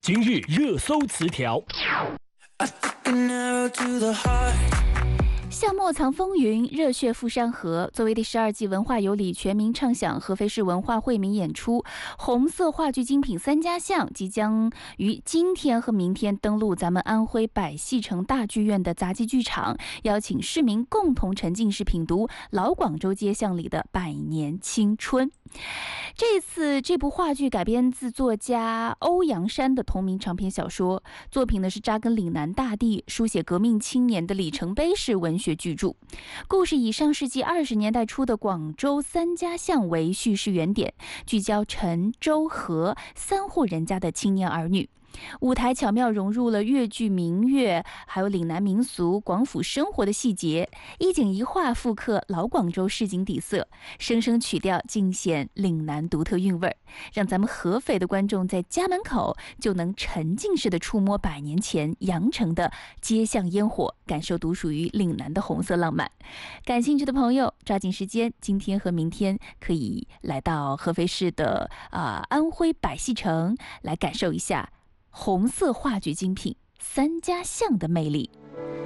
今日热搜词条。 夏末藏风云，热血赴山河。作为第12季文化有礼全民畅享合肥市文化惠民演出，红色话剧精品3家项即将于今天和明天登陆咱们安徽百戏城大剧院的杂技剧场，邀请市民共同沉浸式品读老广州街巷里的百年青春。这次这部话剧改编自作家欧阳山的同名长篇小说，作品呢是扎根岭南大地，书写革命青年的里程碑式文学巨著。故事以上世纪20年代初的广州3家巷为叙事原点，聚焦陈、周、何3户人家的青年儿女。舞台巧妙融入了粤剧民乐，还有岭南民俗、广府生活的细节，一景一画复刻老广州市井底色，声声曲调尽显岭南独特韵味，让咱们合肥的观众在家门口就能沉浸式的触摸100年前羊城的街巷烟火，感受独属于岭南的红色浪漫。感兴趣的朋友抓紧时间，今天和明天可以来到合肥市的安徽百戏城来感受一下红色话剧精品3家巷的魅力。